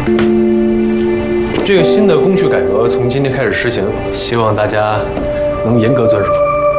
这个新的工序改革从今天开始实行，希望大家能严格遵守。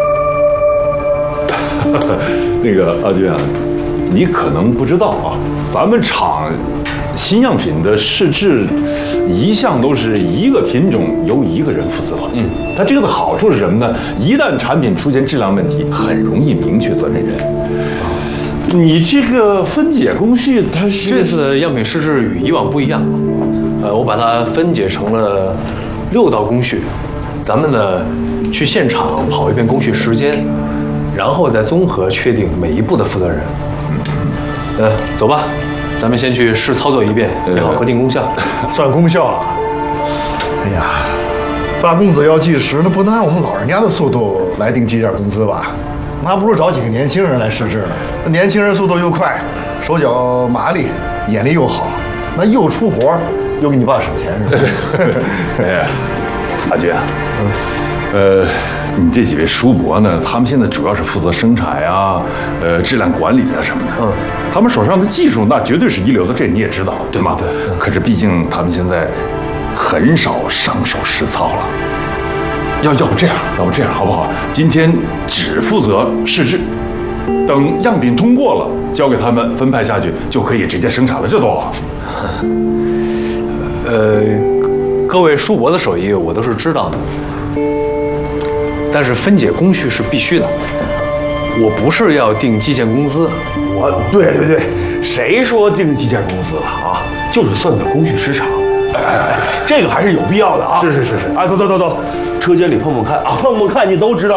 那个阿军啊，你可能不知道啊，咱们厂新样品的试制一向都是一个品种由一个人负责。它这个的好处是什么呢？一旦产品出现质量问题，很容易明确责任人。你这个分解工序，它是这次的样品试制与以往不一样，我把它分解成了6道工序，咱们呢去现场跑一遍工序时间，然后再综合确定每一步的负责人。走吧，咱们先去试操作一遍，也好核定功效。 算功效啊！哎呀，大公子要计时，那不能按我们老人家的速度来定计件工资吧？那不如找几个年轻人来试制呢。那年轻人速度又快，手脚麻利，眼力又好，那又出活，又给你爸省钱是吧？ 哎，阿军啊，你这几位叔伯呢，他们现在主要是负责生产呀、质量管理啊什么的。他们手上的技术那绝对是一流的，这你也知道，对吗？对。可是毕竟他们现在很少上手实操了。要不这样好不好？今天只负责试制，等样品通过了，交给他们分派下去，就可以直接生产了，这多好。 各位叔伯的手艺我都是知道的，但是分解工序是必须的。我不是要定计件工资， 对，谁说定计件工资了啊？就是算算工序时长。这个还是有必要的啊！是，哎，走，车间里碰碰看啊，碰碰看，你都知道。